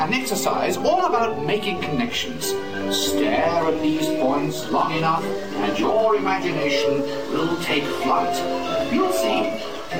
an exercise all about making connections. Stare at these points long enough, and your imagination will take flight. You'll see.